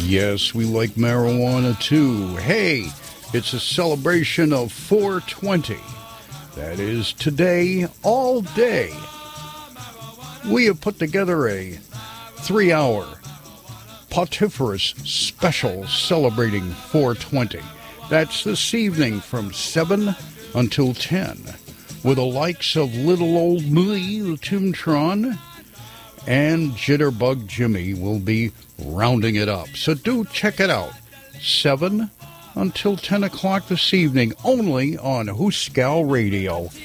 Yes, we like marijuana too. Hey, it's a celebration of 420. That is today, all day. We have put together a 3-hour Potiphorus special celebrating 420. That's this evening from 7 until 10. With the likes of Little Old Me, the Tombtron, and Jitterbug Jimmy will be rounding it up. So do check it out. 7 until 10 o'clock this evening, only on Hooskow Radio.